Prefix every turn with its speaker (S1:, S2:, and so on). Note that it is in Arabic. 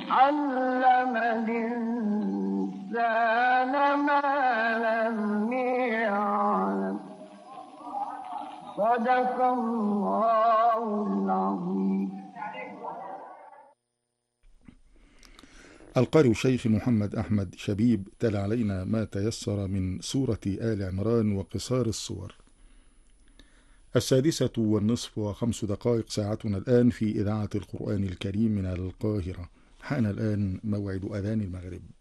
S1: علم الإنسان ما لم يعلم. صدق الله العظيم.
S2: القارئ الشيخ محمد أحمد شبيب تلا علينا ما تيسر من سورة آل عمران وقصار الصور. 6:05 ساعتنا الآن في إذاعة القرآن الكريم من القاهرة. حان الآن موعد أذان المغرب.